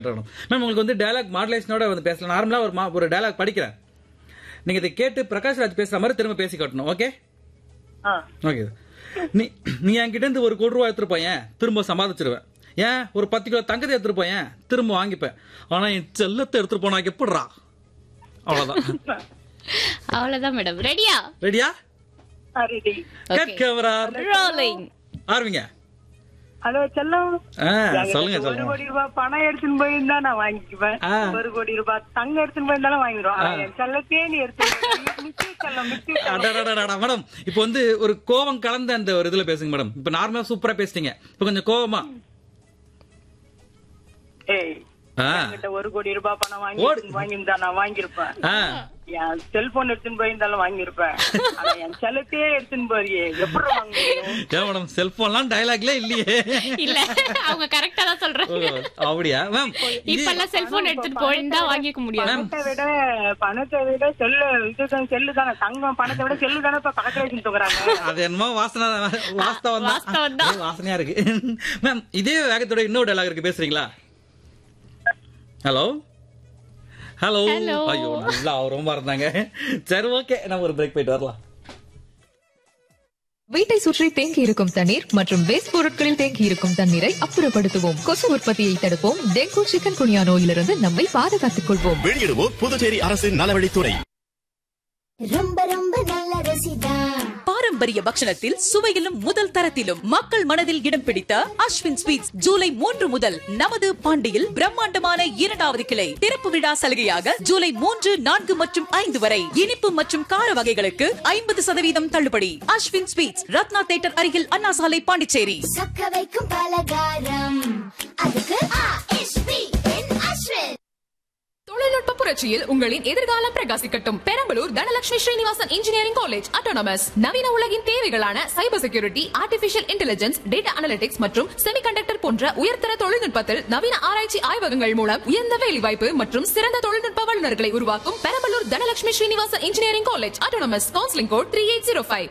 Ma'am உங்களுக்கு வந்து dialogue மாடுலேஷனோட வந்து பேசலாம். நார்மலா ஒரு டயலாக் படிக்கிறேன், நீங்க இதை கேட்டு பிரகாஷ்ராஜ் பேசுற மாதிரி திரும்ப பேசி காட்டணும். Okay okay. நீ என்கிட்ட இருந்து ஒரு கோடி ரூபாய் எடுத்துட்டு போயேன், திரும்ப சமாளிச்சிருவேன். ஏன் ஒரு 10 கிலோ தங்கத்தை எடுத்துட்டு போயேன், திரும்ப வாங்கிப்பேன். ஆனா என் செல்லத்தை எடுத்துட்டு போனா எப்படிறா? அவ்வளவுதான். அவ்வளவுதான் மேடம். ரெடியா? ரெடியா? ரெடி. Cut camera rolling. ஆரம்பிங்க. ஹலோ செல்லம், சொல்லுங்க 1 சொல்லுங்க. கோடி ரூபாய் பணம் எடுத்துன்னு போயிருந்தா நான் வாங்கிக்குவேன். 1 கோடி ரூபாய் தங்கம் எடுத்துன்னு போயிருந்தாலும் வாங்கிடுவோம். என் செல்லத்தையே நீ எடுத்து மேடம் இப்ப வந்து ஒரு கோவம் கலந்த அந்த ஒரு இதுல பேசுங்க மேடம். இப்ப நார்மலா சூப்பரா பேசிட்டீங்க, இப்ப கொஞ்சம் கோவமா. 1 கோடி ரூபாய் பணம் வாங்கியிருந்தா நான் வாங்கியிருப்பேன். என் செல்போன் எடுத்துன்னு போயிருந்தாலும் வாங்கியிருப்பேன். என் செல்லத்தையே எடுத்துன்னு போறியே எப்படி வாங்க மேடம்? செல்போன்லாம் டயலாக்ல இல்லையே. இல்ல அவங்க கரெக்டா தான் சொல்றாங்க. அப்படியா மேம்? இப்பெல்லாம் செல்போன் எடுத்துட்டு போயிருந்தா வாங்கிக்க முடியும். பணத்தை விட இதுதான் செல்லு தானே தங்கம். பணத்தை விட செல்லு தானே இப்ப பக்கத்துல வச்சு தூக்குறாங்க. அது என்னமோ வாசனையா இருக்கு மேம். இதே வேகத்தோட இன்னொரு டயலாக் இருக்கு, பேசுறீங்களா? Hello hello. ஐயோ நல்லா ரொம்ப இருந்தாங்க. சரி ஓகே, நம்ம ஒரு பிரேக் போயிட்டு வரலாம். வீட்டை சுற்றி தேங்கி இருக்கும் தண்ணீர் மற்றும் வேஸ்ட் பொருட்களில் தேங்கி இருக்கும் தண்ணீரை அப்புறப்படுத்துவோம். கொசு உற்பத்தியை தடுப்போம். டெங்கு, சிக்கன் குனியா நோயிலிருந்து நம்மை பாதுகாத்துக் கொள்வோம். வெளியிடுவோம் புதுச்சேரி அரசின் நலவழித்துறை. ரொம்ப ரொம்ப நல்ல ருசிதா. பாரம்பரிய பக்ஷணத்தில் சுவையிலும் முதல் தரத்திலும் மக்கள் மனதில் இடம் பிடித்த அஸ்வின் ஸ்வீட்ஸ் ஜூலை 3 முதல் நமது பாண்டியில் பிரம்மாண்டமான 2வது கிளை திறப்பு விழா சலுகையாக ஜூலை 3, 4 மற்றும் 5 வரை இனிப்பு மற்றும் கார வகைகளுக்கு 50% தள்ளுபடி. அஸ்வின் ஸ்வீட்ஸ், ரத்னா தியேட்டர் அருகில், அண்ணா சாலை, பாண்டிச்சேரி. சொக்க வைக்கும் பலகாரம் அதுக்கு அஸ்வின். தொழில்நுட்ப புரட்சியில் உங்களின் எதிர்காலம் பிரகாசிக்கட்டும். Perambalur Dhanalakshmi Srinivasan engineering college autonomous நவீன உலகின் தேவைகளான cyber security, artificial intelligence, data analytics மற்றும் செமிகண்டக்டர் போன்ற உயர்தர தொழில்நுட்பத்தில் நவீன ஆராய்ச்சி ஆய்வகங்கள் மூலம் உயர்ந்த வேலைவாய்ப்பு மற்றும் சிறந்த தொழில்நுட்ப வல்லுநர்களை உருவாக்கும் Perambalur Dhanalakshmi Srinivasan engineering college autonomous. Counselling code 3805.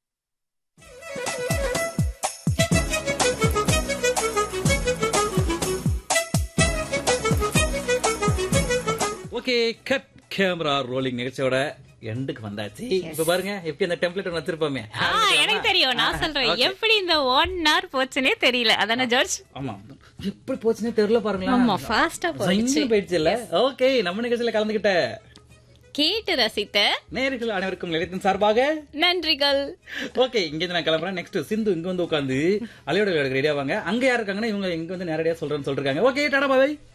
Okay, cut camera rolling நிகழ்ச்சியோட எண்டுக்கு வந்தாச்சு. இப்ப பாருங்க எப்படி அந்த டெம்ப்ளேட் வச்சிருப்போமே. எனக்கு தெரியும், நான் சொல்றேன் எப்படி இந்த 1 hour போச்சுனே தெரியல. அதானே ஜார்ஜ்? ஆமா, எப்படி போச்சுனே தெரியல பாருங்களா. ஆமா, ஃபாஸ்டா போயிடுச்சு இல்ல. ஓகே, நம்ம நிகழ்ச்சியில கலந்துகிட்ட கேட்டு ரசித்த நேயர்கள் அனைவருக்கும் நிலையத்தின் சார்பாக நன்றிகள். ஓகே, இங்க நான் கிளம்புறேன். நெக்ஸ்ட் சிந்து இங்க வந்து உட்காந்து அலையோட ரெடியா வாங்க. அங்க யாரு இருக்காங்கன்னா இவங்க இங்க வந்து நேரடியா சொல்றேன்னு சொல்றாங்க. ஓகே, டாடா பாய்.